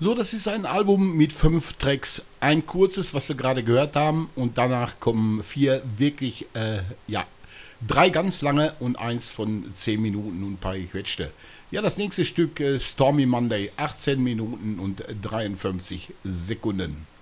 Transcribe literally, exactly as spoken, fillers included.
So, das ist ein Album mit fünf Tracks. Ein kurzes, was wir gerade gehört haben, und danach kommen vier wirklich, äh, ja, drei ganz lange und eins von zehn Minuten und ein paar gequetschte. Ja, das nächste Stück, äh, Stormy Monday, achtzehn Minuten und dreiundfünfzig Sekunden.